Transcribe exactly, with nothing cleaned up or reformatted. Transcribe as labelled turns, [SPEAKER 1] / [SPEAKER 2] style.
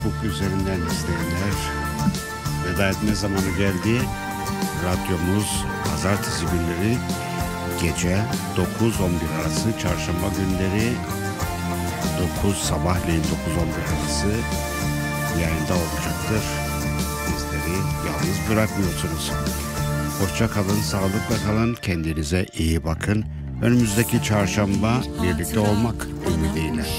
[SPEAKER 1] Facebook üzerinden izleyenler, veda etme zamanı geldi. Radyomuz pazartesi günleri gece dokuz on bir arası, çarşamba günleri dokuz sabahleyin dokuz on bir arası yayında olacaktır. Bizleri yalnız bırakmıyorsunuz. Hoşça kalın, sağlıkla kalın, kendinize iyi bakın. Önümüzdeki çarşamba birlikte olmak ümidiyle.